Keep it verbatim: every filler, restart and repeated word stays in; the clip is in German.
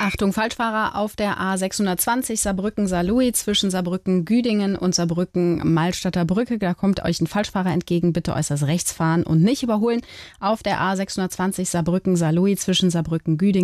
Achtung, Falschfahrer auf der A sechshundertzwanzig Saarbrücken-Saarlouis zwischen Saarbrücken-Güdingen und Saarbrücken-Malstadter Brücke. Da kommt euch ein Falschfahrer entgegen. Bitte äußerst rechts fahren und nicht überholen. Auf der A sechshundertzwanzig Saarbrücken-Saarlouis zwischen Saarbrücken-Güdingen